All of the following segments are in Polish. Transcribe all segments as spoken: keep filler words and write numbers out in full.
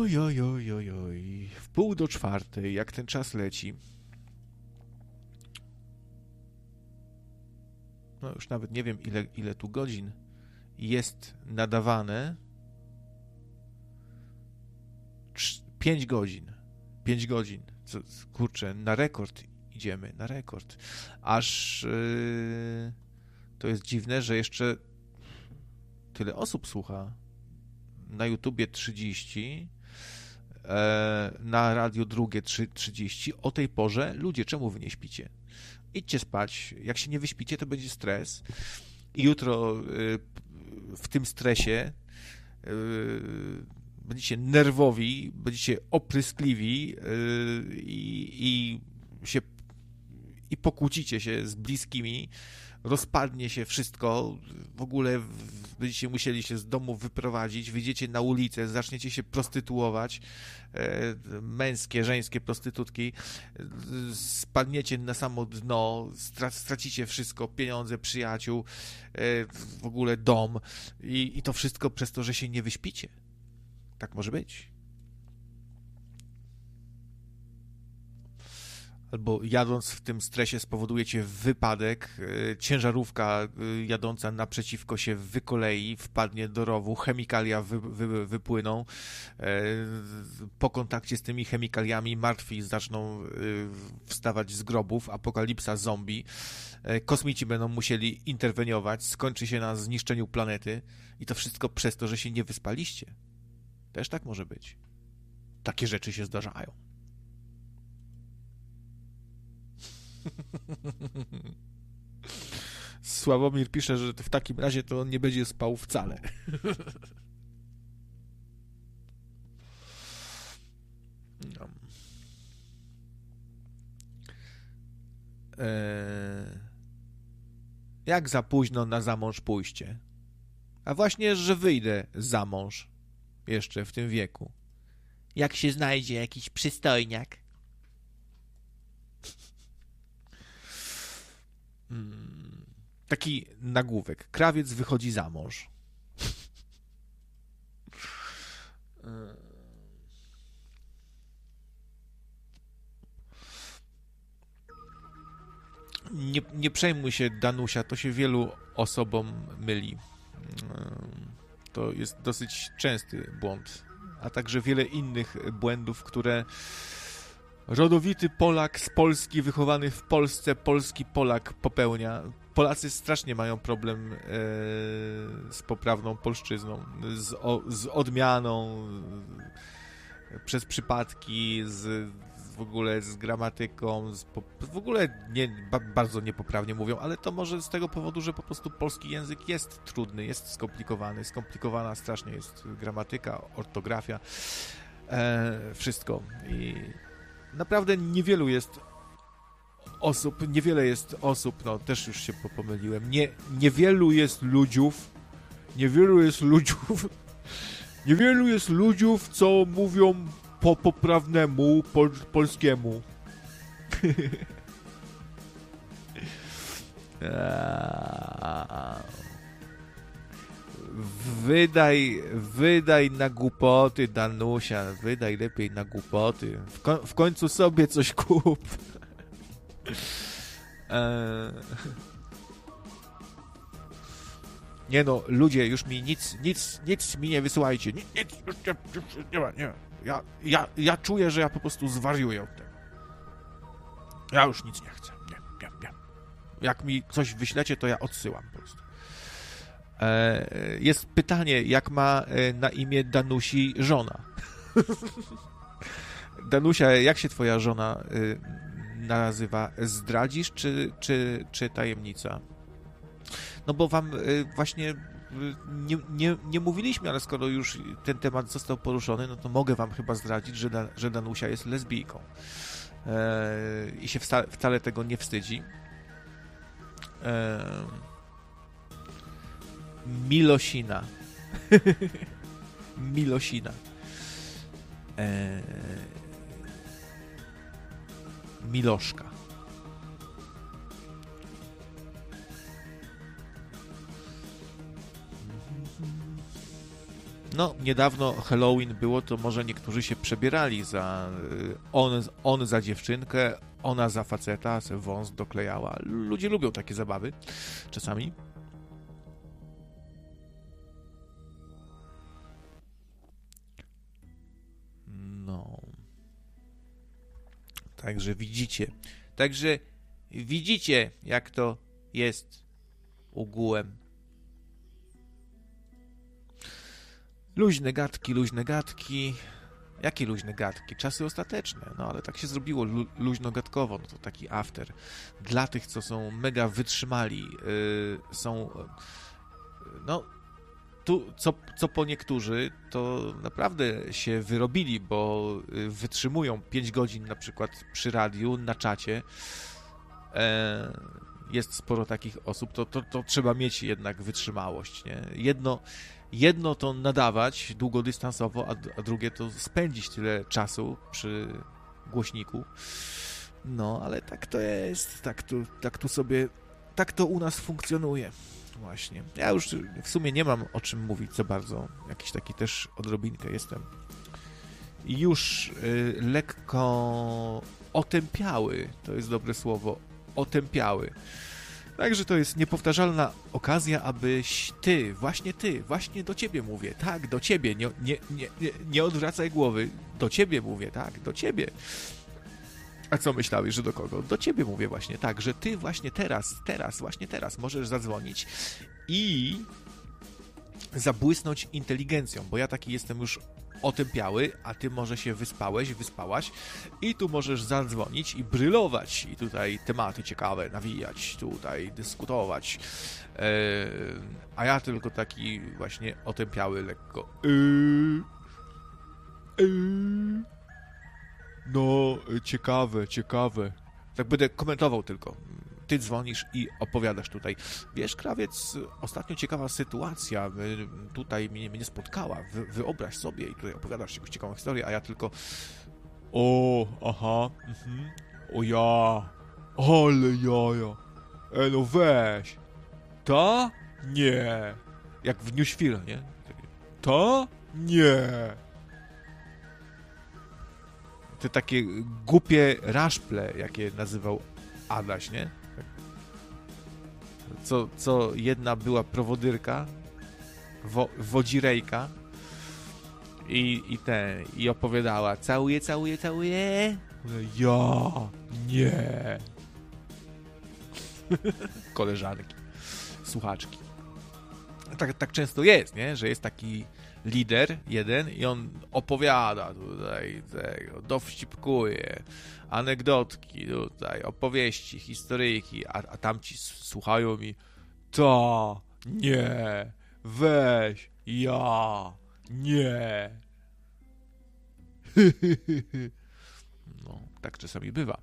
Oj, oj, oj, oj, oj. W pół do czwartej, jak ten czas leci. No już nawet nie wiem, ile, ile tu godzin jest nadawane. Pięć godzin. Pięć godzin. Co, kurczę, na rekord idziemy, na rekord. Aż yy, to jest dziwne, że jeszcze tyle osób słucha. Na YouTubie trzydzieści, e, na Radio Drugie trzydzieści. O tej porze, ludzie, czemu wy nie śpicie? Idźcie spać. Jak się nie wyśpicie, to będzie stres. I jutro y, w tym stresie y, będziecie nerwowi, będziecie opryskliwi y, i, i się i pokłócicie się z bliskimi, rozpadnie się wszystko, w ogóle będziecie musieli się z domu wyprowadzić, wyjdziecie na ulicę, zaczniecie się prostytuować, e, męskie, żeńskie prostytutki, e, spadniecie na samo dno, stra- stracicie wszystko, pieniądze, przyjaciół, e, w ogóle dom i, i to wszystko przez to, że się nie wyśpicie. Tak może być. Albo jadąc w tym stresie spowodujecie wypadek, ciężarówka jadąca naprzeciwko się wykolei, wpadnie do rowu, chemikalia wy, wy, wypłyną, po kontakcie z tymi chemikaliami martwi zaczną wstawać z grobów, apokalipsa zombie, kosmici będą musieli interweniować, skończy się na zniszczeniu planety i to wszystko przez to, że się nie wyspaliście. Też tak może być. Takie rzeczy się zdarzają. Sławomir pisze, że w takim razie to on nie będzie spał wcale. No. Eee... Jak za późno na zamąż pójście? A właśnie, że wyjdę za mąż jeszcze w tym wieku. Jak się znajdzie jakiś przystojniak. Hmm. Taki nagłówek. Krawiec wychodzi za mąż. Nie, nie przejmuj się, Danusia, to się wielu osobom myli. To jest dosyć częsty błąd, a także wiele innych błędów, które rodowity Polak z Polski, wychowany w Polsce, polski Polak popełnia. Polacy strasznie mają problem e, z poprawną polszczyzną, z, o, z odmianą, e, przez przypadki, z, w ogóle z gramatyką, z, w ogóle nie, ba, bardzo niepoprawnie mówią, ale to może z tego powodu, że po prostu polski język jest trudny, jest skomplikowany, skomplikowana strasznie jest gramatyka, ortografia, e, wszystko. I naprawdę niewielu jest osób, niewiele jest osób, no też już się pomyliłem, nie, niewielu jest ludziów, niewielu jest ludziów, niewielu jest ludziów, co mówią po poprawnemu pol, polskiemu. Wydaj, wydaj na głupoty, Danusia, wydaj lepiej na głupoty. W, ko- w końcu sobie coś kup. Eee... Nie no, ludzie, już mi nic, nic, nic mi nie wysyłajcie. Nic, nic, już nie, już nie ma, nie ma. Ja, ja, ja czuję, że ja po prostu zwariuję od tego. Ja już nic nie chcę. Nie, nie, nie. Jak mi coś wyślecie, to ja odsyłam po prostu. Jest pytanie, jak ma na imię Danusi żona. Danusia, jak się twoja żona nazywa? Zdradzisz, czy, czy, czy tajemnica? No bo wam właśnie nie, nie, nie mówiliśmy, ale skoro już ten temat został poruszony, no to mogę wam chyba zdradzić, że, da, że Danusia jest lesbijką. I się wcale, wcale tego nie wstydzi. Milosina. Milosina. Eee... Miloszka. No, niedawno Halloween było, to może niektórzy się przebierali za on, on za dziewczynkę, ona za faceta, se wąs doklejała. Ludzie lubią takie zabawy czasami. No. Także widzicie. Także widzicie, jak to jest ogółem. Luźne gadki, luźne gadki. Jakie luźne gadki? Czasy ostateczne. No ale tak się zrobiło lu- luźno-gadkowo. No to taki after. Dla tych, co są mega wytrzymali. Yy, są... Yy, no... Tu, co, co po niektórzy, to naprawdę się wyrobili, bo wytrzymują pięć godzin na przykład przy radiu, na czacie. E, jest sporo takich osób, to, to, to trzeba mieć jednak wytrzymałość, nie? Jedno, jedno to nadawać długodystansowo, a, a drugie to spędzić tyle czasu przy głośniku. No, ale tak to jest, tak tu, tak tu sobie, tak to u nas funkcjonuje. Właśnie. Ja już w sumie nie mam o czym mówić za bardzo. Jakiś taki też odrobinkę jestem. Już y, lekko otępiały, to jest dobre słowo, otępiały. Także to jest niepowtarzalna okazja, abyś ty, właśnie ty, właśnie do ciebie mówię, tak, do ciebie, nie, nie, nie, nie odwracaj głowy, do ciebie mówię, tak, do ciebie. A co myślałeś, że do kogo? Do ciebie mówię właśnie, tak, że ty właśnie teraz, teraz, właśnie teraz możesz zadzwonić i zabłysnąć inteligencją, bo ja taki jestem już otępiały, a ty może się wyspałeś, wyspałaś i tu możesz zadzwonić i brylować i tutaj tematy ciekawe nawijać, tutaj dyskutować. Eee, a ja tylko taki właśnie otępiały lekko. Eee, eee. No, ciekawe, ciekawe. Tak będę komentował tylko. Ty dzwonisz i opowiadasz tutaj. Wiesz, Krawiec, ostatnio ciekawa sytuacja tutaj mnie, mnie spotkała. Wy, wyobraź sobie i tutaj opowiadasz jakąś ciekawą historię, a ja tylko o, aha, mhm, o ja, ale jaja, e no weź, ta? Nie. Jak w Newsfile, nie? Ta? Nie. Te takie głupie raszple, jakie nazywał Adaś, nie? Co, co jedna była prowodyrka, wo, wodzirejka i, i ten, i opowiadała całuję, całuję, całuję. Ja, nie. Koleżanki, słuchaczki. Tak, tak często jest, nie? Że jest taki lider jeden i on opowiada tutaj, tego, dowcipkuje, anegdotki tutaj, opowieści, historyjki, a, a tamci słuchają mi ta, nie, weź, ja, nie. No, tak czasami bywa.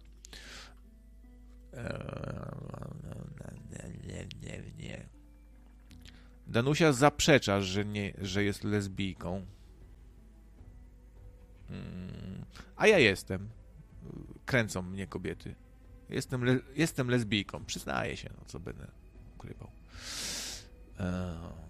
Nie, nie, nie. Danusia zaprzecza, że, nie, że jest lesbijką. Hmm. A ja jestem. Kręcą mnie kobiety. Jestem, le, jestem lesbijką. Przyznaję się, no co będę ukrywał. Eee.